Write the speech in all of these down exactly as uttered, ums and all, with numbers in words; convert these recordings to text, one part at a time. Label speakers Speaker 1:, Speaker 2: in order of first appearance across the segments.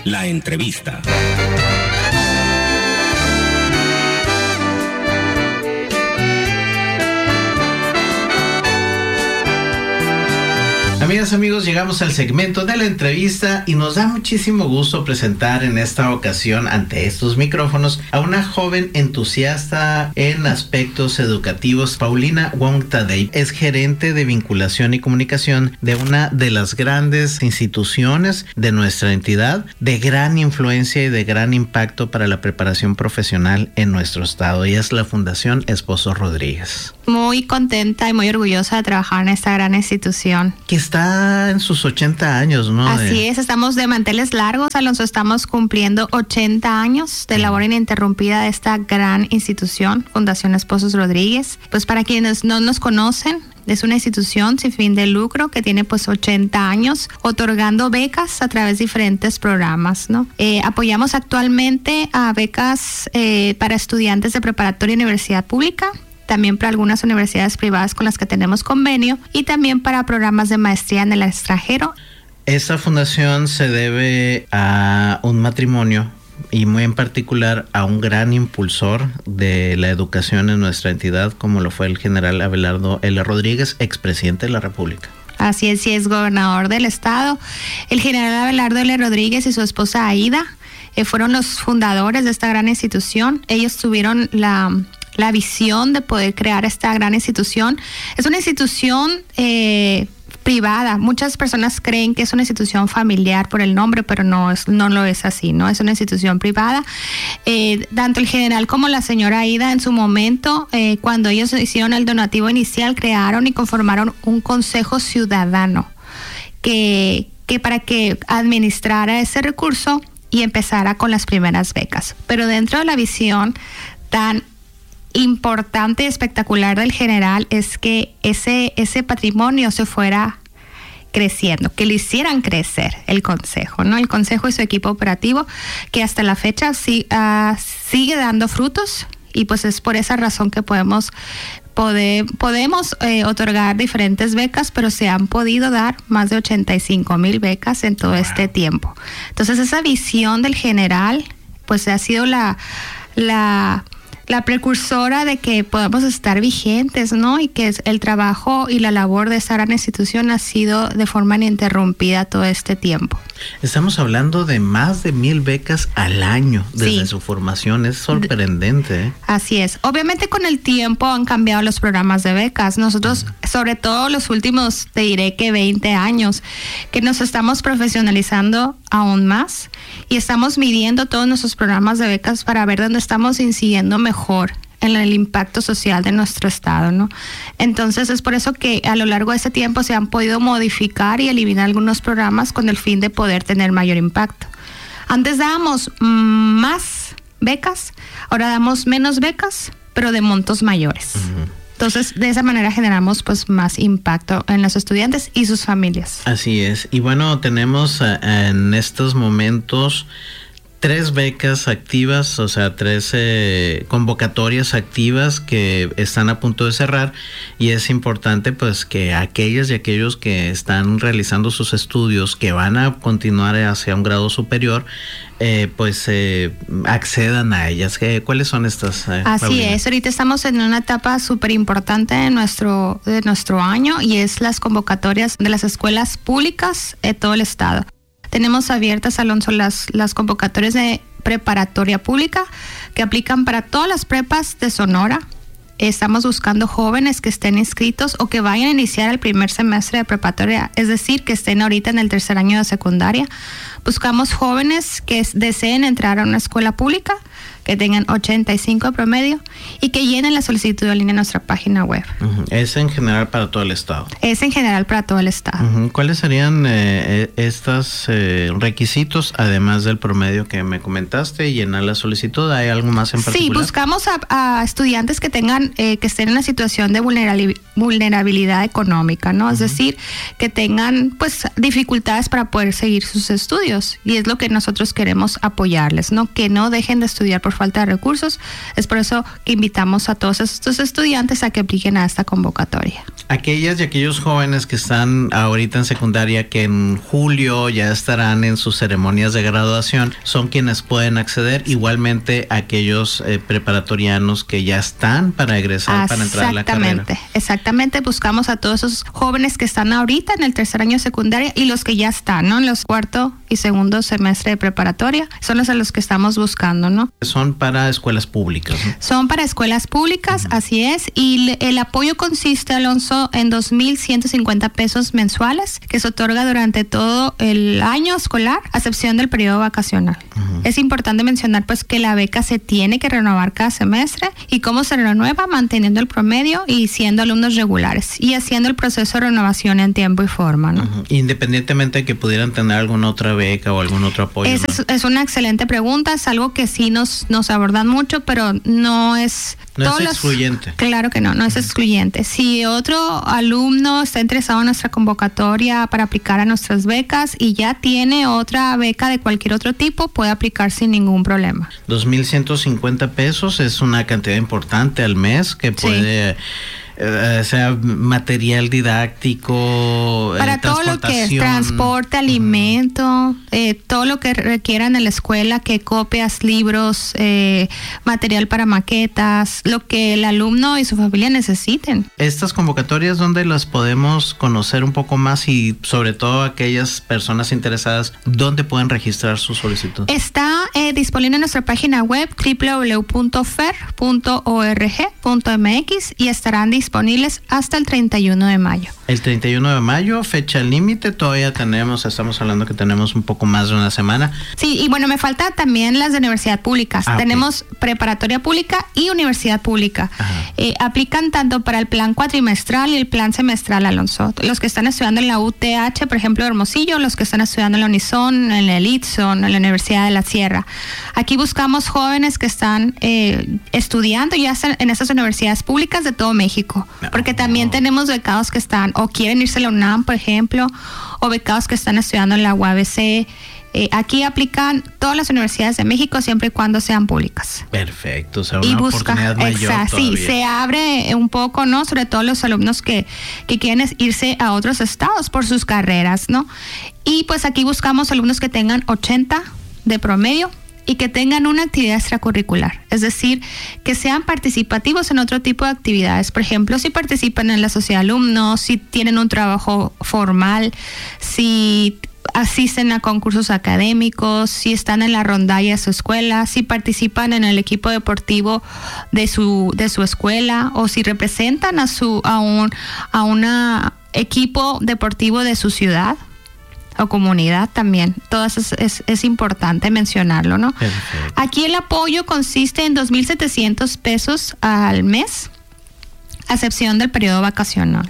Speaker 1: La entrevista.
Speaker 2: Amigas, amigos, llegamos al segmento de la entrevista y nos da muchísimo gusto presentar en esta ocasión ante estos micrófonos a una joven entusiasta en aspectos educativos. Paulina Wong Tadei es gerente de vinculación y comunicación de una de las grandes instituciones de nuestra entidad, de gran influencia y de gran impacto para la preparación profesional en nuestro estado, y es la Fundación Esposo Rodríguez.
Speaker 3: Muy contenta y muy orgullosa de trabajar en esta gran institución.
Speaker 2: Que está en sus ochenta años, ¿no?
Speaker 3: Así es, estamos de manteles largos, Alonso, estamos cumpliendo ochenta años de labor ininterrumpida de esta gran institución, Fundación Esposos Rodríguez. Pues para quienes no nos conocen, es una institución sin fin de lucro que tiene pues ochenta años otorgando becas a través de diferentes programas, ¿no? Eh, apoyamos actualmente a becas eh, para estudiantes de preparatoria y universidad pública, también para algunas universidades privadas con las que tenemos convenio y también para programas de maestría en el extranjero.
Speaker 2: Esta fundación se debe a un matrimonio y muy en particular a un gran impulsor de la educación en nuestra entidad, como lo fue el general Abelardo L. Rodríguez, expresidente de la República.
Speaker 3: Así es, y es gobernador del estado. El general Abelardo L. Rodríguez y su esposa Aida eh, fueron los fundadores de esta gran institución. Ellos tuvieron la... la visión de poder crear esta gran institución. Es una institución eh, privada. Muchas personas creen que es una institución familiar por el nombre, pero no, es, no lo es así, ¿no? Es una institución privada. Eh, tanto el general como la señora Aida en su momento, eh, cuando ellos hicieron el donativo inicial, crearon y conformaron un consejo ciudadano que, que para que administrara ese recurso y empezara con las primeras becas. Pero dentro de la visión tan importante y espectacular del general es que ese, ese patrimonio se fuera creciendo, que le hicieran crecer el consejo, ¿no? El consejo y su equipo operativo, que hasta la fecha sí, uh, sigue dando frutos, y pues es por esa razón que podemos Poder, podemos eh, otorgar diferentes becas, pero se han podido dar más de ochenta y cinco mil becas en todo wow. este tiempo. Entonces esa visión del general pues ha sido la la la precursora de que podamos estar vigentes, ¿no? Y que el trabajo y la labor de esta gran institución ha sido de forma ininterrumpida todo este tiempo.
Speaker 2: Estamos hablando de más de mil becas al año desde sí. su formación. Es sorprendente, ¿eh?
Speaker 3: Así es. Obviamente con el tiempo han cambiado los programas de becas. Nosotros, uh-huh. sobre todo los últimos, te diré que veinte años, que nos estamos profesionalizando aún más y estamos midiendo todos nuestros programas de becas para ver dónde estamos incidiendo mejor en el impacto social de nuestro estado, ¿no? Entonces es por eso que a lo largo de ese tiempo se han podido modificar y eliminar algunos programas con el fin de poder tener mayor impacto. Antes dábamos más becas, ahora damos menos becas, pero de montos mayores. Uh-huh. Entonces, de esa manera generamos pues más impacto en los estudiantes y sus familias.
Speaker 2: Así es. Y bueno, tenemos uh, en estos momentos tres becas activas, o sea, tres eh, convocatorias activas que están a punto de cerrar, y es importante pues que aquellas y aquellos que están realizando sus estudios, que van a continuar hacia un grado superior, eh, pues eh, accedan a ellas. ¿Cuáles son estas? Eh,
Speaker 3: Así
Speaker 2: Paulina?
Speaker 3: es, ahorita estamos en una etapa súper importante de nuestro, de nuestro año, y es las convocatorias de las escuelas públicas de todo el estado. Tenemos abiertas, Alonso, las, las convocatorias de preparatoria pública que aplican para todas las prepas de Sonora. Estamos buscando jóvenes que estén inscritos o que vayan a iniciar el primer semestre de preparatoria, es decir, que estén ahorita en el tercer año de secundaria. Buscamos jóvenes que deseen entrar a una escuela pública, que tengan ochenta y cinco de promedio y que llenen la solicitud en línea en nuestra página web.
Speaker 2: Uh-huh. ¿Es en general para todo el estado?
Speaker 3: Es en general para todo el estado.
Speaker 2: Uh-huh. ¿Cuáles serían eh, estos eh, requisitos, además del promedio que me comentaste y llenar la solicitud? ¿Hay algo más en particular?
Speaker 3: Sí, buscamos a, a estudiantes que tengan, eh, que estén en una situación de vulnerabilidad, vulnerabilidad económica, ¿no? Uh-huh. Es decir, que tengan pues dificultades para poder seguir sus estudios, y es lo que nosotros queremos apoyarles, ¿no? Que no dejen de estudiar estudiar por falta de recursos. Es por eso que invitamos a todos estos estudiantes a que apliquen a esta convocatoria.
Speaker 2: Aquellas y aquellos jóvenes que están ahorita en secundaria, que en julio ya estarán en sus ceremonias de graduación, son quienes pueden acceder. Igualmente aquellos eh, preparatorianos que ya están para egresar, para entrar a la carrera.
Speaker 3: Exactamente, exactamente. Buscamos a todos esos jóvenes que están ahorita en el tercer año de secundaria y los que ya están, ¿no? En los cuarto y segundo semestre de preparatoria, son los a los que estamos buscando, ¿no?
Speaker 2: Son para escuelas públicas, ¿no?
Speaker 3: Son para escuelas públicas, uh-huh. Así es, y el apoyo consiste, Alonso, en dos mil ciento cincuenta pesos mensuales que se otorga durante todo el año escolar, a excepción del periodo vacacional. Uh-huh. Es importante mencionar pues que la beca se tiene que renovar cada semestre. ¿Y cómo se renueva? Manteniendo el promedio y siendo alumnos regulares y haciendo el proceso de renovación en tiempo y forma, ¿no?
Speaker 2: Uh-huh. Independientemente de que pudieran tener alguna otra beca o algún otro apoyo.
Speaker 3: Esa
Speaker 2: ¿no?
Speaker 3: es, es una excelente pregunta, es algo que sí nos, nos abordan mucho, pero no es...
Speaker 2: No es excluyente.
Speaker 3: Los, claro que no, no es excluyente. Si otro alumno está interesado en nuestra convocatoria para aplicar a nuestras becas y ya tiene otra beca de cualquier otro tipo, puede aplicar sin ningún problema.
Speaker 2: dos mil ciento cincuenta pesos es una cantidad importante al mes que puede... Sí. Eh, sea material didáctico,
Speaker 3: para
Speaker 2: eh,
Speaker 3: todo lo que es transporte, alimento, uh-huh. eh, todo lo que requieran en la escuela, que copias, libros, eh, material para maquetas, lo que el alumno y su familia necesiten.
Speaker 2: Estas convocatorias, ¿dónde las podemos conocer un poco más y sobre todo aquellas personas interesadas, dónde pueden registrar su solicitud?
Speaker 3: Está eh, disponible en nuestra página web doble u doble u doble u punto fer punto org punto eme equis y estarán disponibles disponibles hasta el treinta y uno de mayo.
Speaker 2: El treinta y uno de mayo, fecha límite, todavía tenemos, estamos hablando que tenemos un poco más de una semana.
Speaker 3: Sí, y bueno, me falta también las de universidad pública. Ah, tenemos okay. preparatoria pública y universidad pública. Eh, aplican tanto para el plan cuatrimestral y el plan semestral, Alonso. Los que están estudiando en la U T H, por ejemplo, Hermosillo, los que están estudiando en la Unison, en el Itson, en la Universidad de la Sierra. Aquí buscamos jóvenes que están eh, estudiando ya en esas universidades públicas de todo México. Porque también tenemos becados que están o quieren irse a la UNAM, por ejemplo, o becados que están estudiando en la U A B C. Eh, aquí aplican todas las universidades de México siempre y cuando sean públicas.
Speaker 2: Perfecto, o sea, una
Speaker 3: y busca,
Speaker 2: oportunidad mayor
Speaker 3: exacto, sí, se abre un poco, ¿no? Sobre todo los alumnos que, que quieren irse a otros estados por sus carreras, ¿no? Y pues aquí buscamos alumnos que tengan ochenta de promedio y que tengan una actividad extracurricular, es decir, que sean participativos en otro tipo de actividades. Por ejemplo, si participan en la sociedad de alumnos, si tienen un trabajo formal, si asisten a concursos académicos, si están en la rondalla de su escuela, si participan en el equipo deportivo de su de su escuela o si representan a su a un a una equipo deportivo de su ciudad o comunidad también. Todo eso es, es, es importante mencionarlo, ¿no?
Speaker 2: Perfecto.
Speaker 3: Aquí el apoyo consiste en dos mil setecientos pesos al mes, a excepción del periodo vacacional.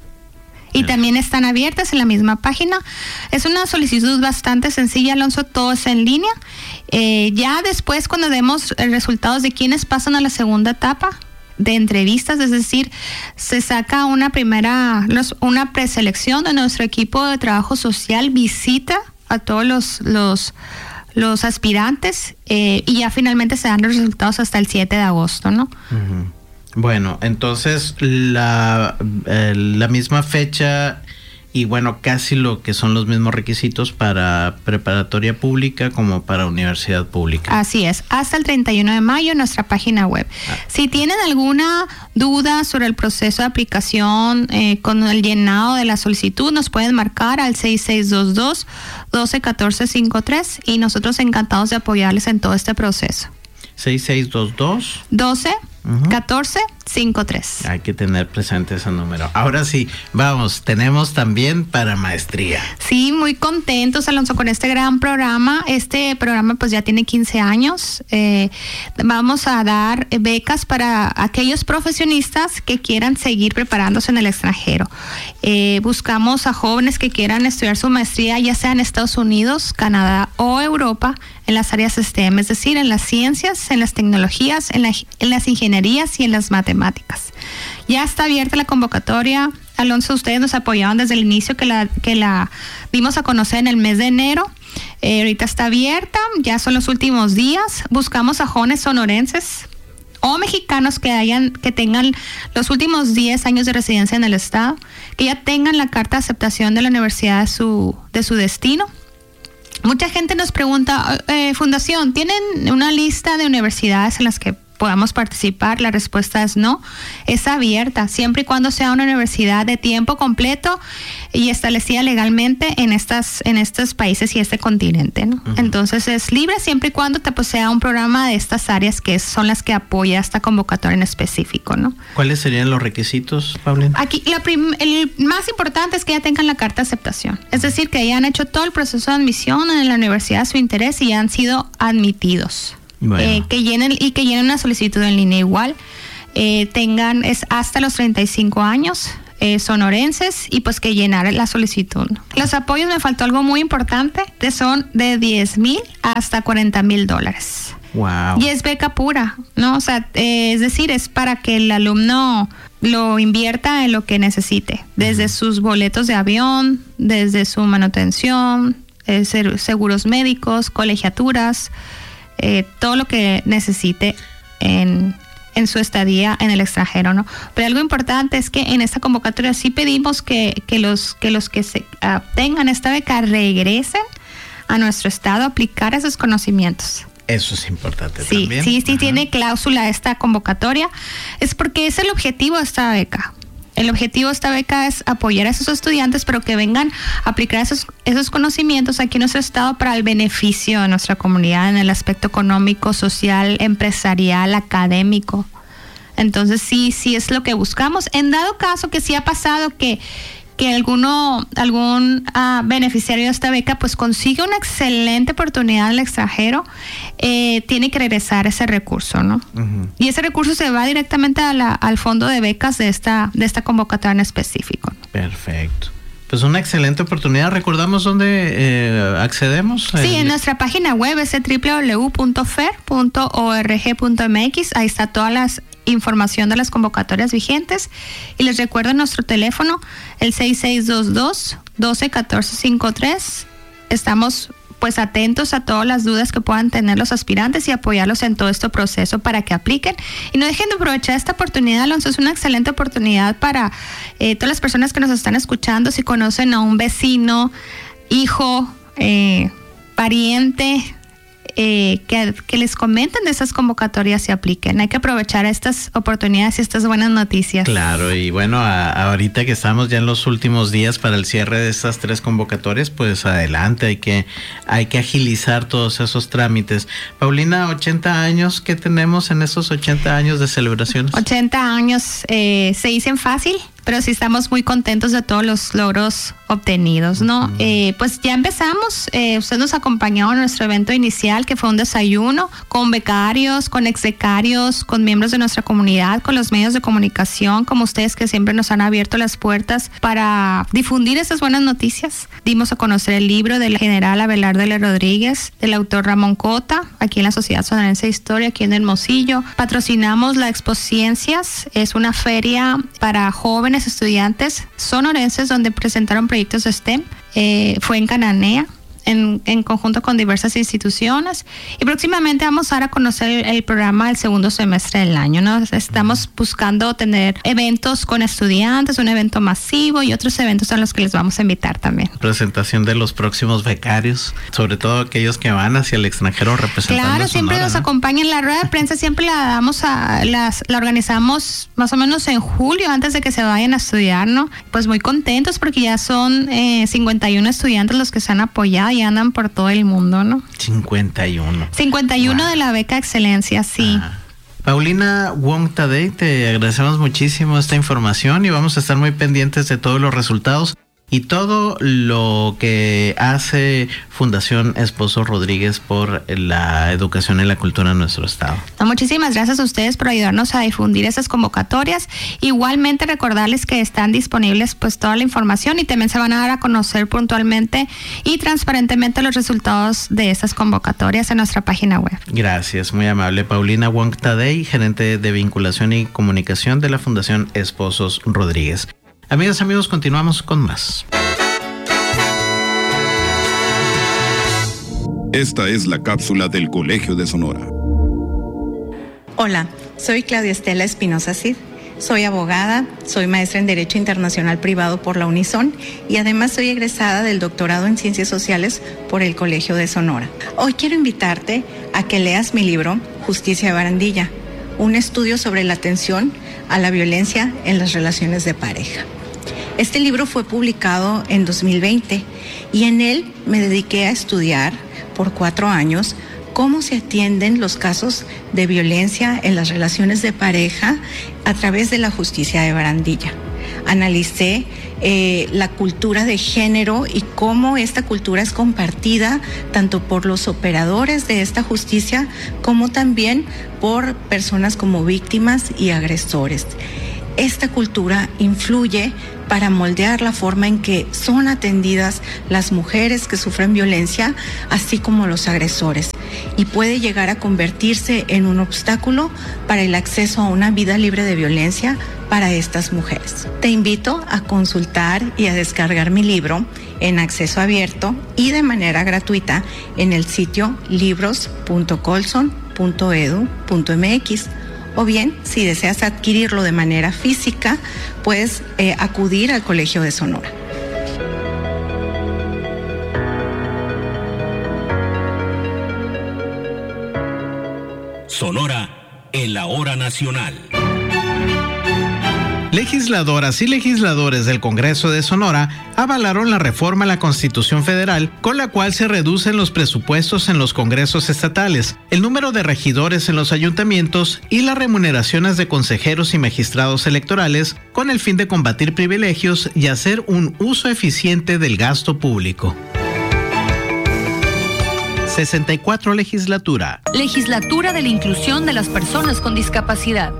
Speaker 3: Y también están abiertas en la misma página. Es una solicitud bastante sencilla, Alonso, todo es en línea. Eh, ya después, cuando demos resultados de quienes pasan a la segunda etapa de entrevistas, es decir, se saca una primera, una preselección de nuestro equipo de trabajo social, visita a todos los, los, los aspirantes eh, y ya finalmente se dan los resultados hasta el siete de agosto, ¿no?
Speaker 2: Uh-huh. Bueno, entonces la, eh, la misma fecha y bueno, casi lo que son los mismos requisitos para preparatoria pública como para universidad pública.
Speaker 3: Así es, hasta el treinta y uno de mayo en nuestra página web. Ah. Si tienen alguna duda sobre el proceso de aplicación eh, con el llenado de la solicitud, nos pueden marcar al seis seis dos dos, doce catorce cincuenta y tres y nosotros encantados de apoyarles en todo este proceso.
Speaker 2: seis seis dos dos,
Speaker 3: doce catorce cincuenta y tres.
Speaker 2: Hay que tener presente ese número. Ahora sí, vamos, tenemos también para maestría.
Speaker 3: Sí, muy contentos, Alonso, con este gran programa. Este programa pues ya tiene quince años. Eh, vamos a dar becas para aquellos profesionistas que quieran seguir preparándose en el extranjero. Eh, buscamos a jóvenes que quieran estudiar su maestría, ya sea en Estados Unidos, Canadá o Europa, en las áreas STEM, es decir, en las ciencias, en las tecnologías, en, la, en las ingenierías y en las matemáticas. Ya está abierta la convocatoria Alonso, ustedes nos apoyaron desde el inicio que la, que la dimos a conocer en el mes de enero. Eh, ahorita está abierta, ya son los últimos días. Buscamos a jóvenes sonorenses o mexicanos que hayan, que tengan los últimos diez años de residencia en el estado, que ya tengan la carta de aceptación de la universidad de su, de su destino. Mucha gente nos pregunta, eh, Fundación, ¿tienen una lista de universidades en las que podamos participar? La respuesta es no, es abierta, siempre y cuando sea una universidad de tiempo completo y establecida legalmente en estas en estos países y este continente, ¿no? Uh-huh. Entonces es libre siempre y cuando te, pues, sea un programa de estas áreas que son las que apoya esta convocatoria en específico, ¿no?
Speaker 2: ¿Cuáles serían los requisitos, Paulina?
Speaker 3: Aquí la prim, el más importante es que ya tengan la carta de aceptación, es decir, que hayan hecho todo el proceso de admisión en la universidad a su interés y han sido admitidos. Bueno. Eh, que llenen y que llenen una solicitud en línea igual, eh, tengan es hasta los treinta y cinco años, eh, sonorenses, y pues que llenar la solicitud. Los apoyos, me faltó algo muy importante, que son de diez mil hasta cuarenta mil dólares.
Speaker 2: Wow.
Speaker 3: Y es beca pura, ¿no? O sea, eh, es decir, es para que el alumno lo invierta en lo que necesite, desde uh-huh. sus boletos de avión, desde su manutención, eh, seguros médicos, colegiaturas, Eh, todo lo que necesite en, en su estadía en el extranjero, ¿no? Pero algo importante es que en esta convocatoria sí pedimos que, que los que los que se obtengan esta beca regresen a nuestro estado a aplicar esos conocimientos.
Speaker 2: Eso es importante
Speaker 3: sí,
Speaker 2: también.
Speaker 3: Sí, sí,
Speaker 2: Ajá.
Speaker 3: tiene cláusula esta convocatoria, es porque es el objetivo de esta beca. El objetivo de esta beca es apoyar a esos estudiantes, pero que vengan a aplicar esos, esos conocimientos aquí en nuestro estado para el beneficio de nuestra comunidad en el aspecto económico, social, empresarial, académico. Entonces sí, sí es lo que buscamos. En dado caso que sí ha pasado que, que alguno, algún uh, beneficiario de esta beca pues consigue una excelente oportunidad en el extranjero, eh, tiene que regresar ese recurso, ¿no? Uh-huh. Y ese recurso se va directamente a la, al fondo de becas de esta, de esta convocatoria en específico, ¿no?
Speaker 2: Perfecto. Pues una excelente oportunidad. ¿Recordamos dónde eh, accedemos?
Speaker 3: Sí, en nuestra página web es doble u doble u doble u punto f e r punto org punto m x. Ahí está toda la información de las convocatorias vigentes. Y les recuerdo nuestro teléfono, el seis seis dos dos, uno dos uno cuatro cinco tres. Estamos pues atentos a todas las dudas que puedan tener los aspirantes y apoyarlos en todo este proceso para que apliquen. Y no dejen de aprovechar esta oportunidad, Alonso, es una excelente oportunidad para eh, todas las personas que nos están escuchando. Si conocen a un vecino, hijo, eh, pariente, eh, que, que les comenten de esas convocatorias y apliquen. Hay que aprovechar estas oportunidades y estas buenas noticias.
Speaker 2: Claro, y bueno, a, ahorita que estamos ya en los últimos días para el cierre de estas tres convocatorias, pues adelante, hay que, hay que agilizar todos esos trámites. Paulina, ochenta años, ¿qué tenemos en esos ochenta años de celebraciones?
Speaker 3: ochenta años, eh, se dicen fácil, pero sí estamos muy contentos de todos los logros obtenidos, ¿no? Uh-huh. Eh, pues ya empezamos, eh, usted nos acompañó en nuestro evento inicial, que fue un desayuno con becarios, con exbecarios, con miembros de nuestra comunidad, con los medios de comunicación, como ustedes que siempre nos han abierto las puertas para difundir esas buenas noticias. Dimos a conocer el libro del general Abelardo L. Rodríguez, del autor Ramón Cota, aquí en la Sociedad Sonorense de Historia, aquí en Hermosillo. Patrocinamos la Expo Ciencias, es una feria para jóvenes estudiantes sonorenses donde presentaron proyectos de STEM. Eh, fue en Cananea, en, en conjunto con diversas instituciones, y próximamente vamos a dar a conocer el, el programa del segundo semestre del año, ¿no? Estamos buscando tener eventos con estudiantes, un evento masivo y otros eventos a los que les vamos a invitar también.
Speaker 2: Presentación de los próximos becarios, sobre todo aquellos que van hacia el extranjero representando
Speaker 3: Claro,
Speaker 2: a
Speaker 3: siempre
Speaker 2: Sonora,
Speaker 3: nos
Speaker 2: ¿no?
Speaker 3: acompañan. La rueda de prensa siempre la damos a, las, la organizamos más o menos en julio, antes de que se vayan a estudiar, ¿no? Pues muy contentos porque ya son eh, cincuenta y uno estudiantes los que se han apoyado y andan por todo el mundo, ¿no?
Speaker 2: cincuenta y uno.
Speaker 3: cincuenta y uno
Speaker 2: wow.
Speaker 3: De la beca Excelencia, sí.
Speaker 2: Ah. Paulina Wong Tadei, te agradecemos muchísimo esta información y vamos a estar muy pendientes de todos los resultados y todo lo que hace Fundación Esposo Rodríguez por la educación y la cultura en nuestro estado.
Speaker 3: Muchísimas gracias a ustedes por ayudarnos a difundir esas convocatorias. Igualmente recordarles que están disponibles pues toda la información y también se van a dar a conocer puntualmente y transparentemente los resultados de esas convocatorias en nuestra página web.
Speaker 2: Gracias, muy amable. Paulina Wong Tadei, gerente de vinculación y comunicación de la Fundación Esposos Rodríguez. Amigas, amigos, continuamos con más.
Speaker 1: Esta es la cápsula del Colegio de Sonora.
Speaker 4: Hola, soy Claudia Estela Espinosa Cid. Soy abogada, soy maestra en Derecho Internacional Privado por la Unison y además soy egresada del doctorado en Ciencias Sociales por el Colegio de Sonora. Hoy quiero invitarte a que leas mi libro Justicia de Barandilla, un estudio sobre la atención a la violencia en las relaciones de pareja. Este libro fue publicado en dos mil veinte y en él me dediqué a estudiar por cuatro años cómo se atienden los casos de violencia en las relaciones de pareja a través de la justicia de Barandilla. Analicé eh, la cultura de género y cómo esta cultura es compartida tanto por los operadores de esta justicia como también por personas como víctimas y agresores. Esta cultura influye para moldear la forma en que son atendidas las mujeres que sufren violencia, así como los agresores, y puede llegar a convertirse en un obstáculo para el acceso a una vida libre de violencia para estas mujeres. Te invito a consultar y a descargar mi libro en acceso abierto y de manera gratuita en el sitio libros punto colson punto edu punto mx. O bien, si deseas adquirirlo de manera física, puedes eh, acudir al Colegio de Sonora.
Speaker 5: Sonora en la hora nacional.
Speaker 2: Legisladoras y legisladores del Congreso de Sonora avalaron la reforma a la Constitución Federal, con la cual se reducen los presupuestos en los congresos estatales, el número de regidores en los ayuntamientos y las remuneraciones de consejeros y magistrados electorales, con el fin de combatir privilegios y hacer un uso eficiente del gasto público. sesenta y cuatro Legislatura.
Speaker 6: Legislatura de la Inclusión de las Personas con Discapacidad.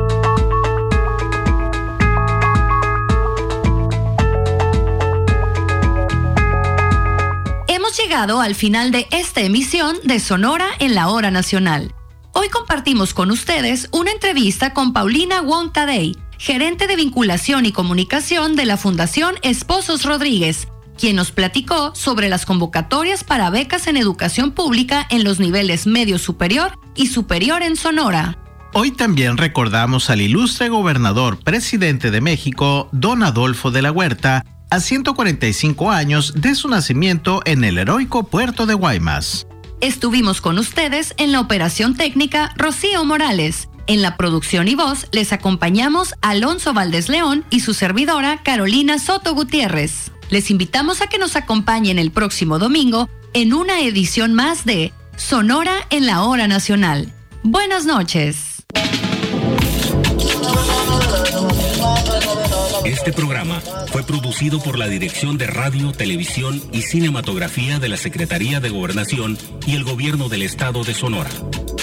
Speaker 6: Hemos llegado al final de esta emisión de Sonora en la Hora Nacional. Hoy compartimos con ustedes una entrevista con Paulina Wong Tadei, gerente de vinculación y comunicación de la Fundación Esposos Rodríguez, quien nos platicó sobre las convocatorias para becas en educación pública en los niveles medio superior y superior en Sonora.
Speaker 2: Hoy también recordamos al ilustre gobernador presidente de México, don Adolfo de la Huerta, a ciento cuarenta y cinco años de su nacimiento en el heroico puerto de Guaymas.
Speaker 6: Estuvimos con ustedes en la operación técnica Rocío Morales. En la producción y voz les acompañamos Alonso Valdés León y su servidora Carolina Soto Gutiérrez. Les invitamos a que nos acompañen el próximo domingo en una edición más de Sonora en la Hora Nacional. Buenas noches.
Speaker 5: Este programa fue producido por la Dirección de Radio, Televisión y Cinematografía de la Secretaría de Gobernación y el Gobierno del Estado de Sonora.